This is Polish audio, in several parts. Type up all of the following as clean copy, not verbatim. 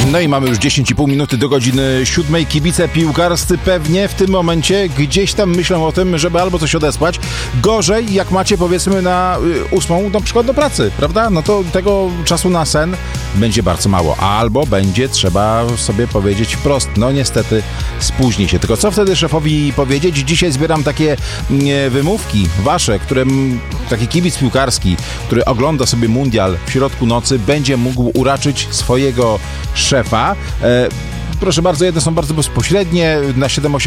No i mamy już 10,5 minuty do godziny 7. Kibice piłkarscy pewnie w tym momencie gdzieś tam myślą o tym, żeby albo coś odesłać. Gorzej, jak macie powiedzmy na 8 na przykład do pracy, prawda? No to tego czasu na sen będzie bardzo mało. Albo będzie trzeba sobie powiedzieć wprost, no niestety spóźni się. Tylko co wtedy szefowi powiedzieć? Dzisiaj zbieram takie wymówki wasze, którym taki kibic piłkarski, który ogląda sobie mundial w środku nocy, będzie mógł uraczyć swojego szefa. Proszę bardzo, jedne są bardzo bezpośrednie. Na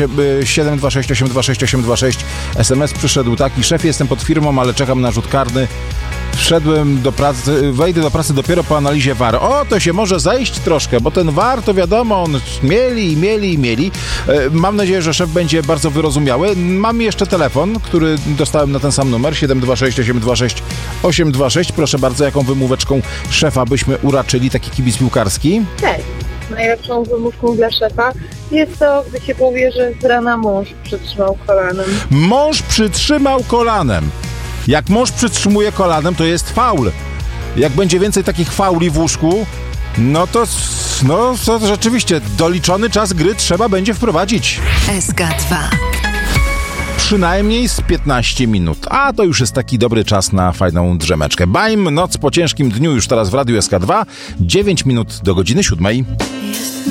726826826 SMS przyszedł taki: szefie, jestem pod firmą, ale czekam na rzut karny. Wszedłem do pracy, wejdę do pracy dopiero po analizie VAR. O, to się może zajść troszkę, bo ten VAR to wiadomo, on mieli. Mam nadzieję, że szef będzie bardzo wyrozumiały. Mam jeszcze telefon, który dostałem na ten sam numer, 726826826. Proszę bardzo, jaką wymóweczką szefa byśmy uraczyli taki kibic piłkarski? Cześć. Najlepszą wymówką dla szefa jest to, gdy się powie, że z rana mąż przytrzymał kolanem. Mąż przytrzymał kolanem. Jak mąż przytrzymuje kolanem, to jest faul. Jak będzie więcej takich fauli w łóżku, no to rzeczywiście doliczony czas gry trzeba będzie wprowadzić. SK2. Przynajmniej z 15 minut. A to już jest taki dobry czas na fajną drzemeczkę. Bajm, noc po ciężkim dniu już teraz w Radiu SK2. 9 minut do godziny 7.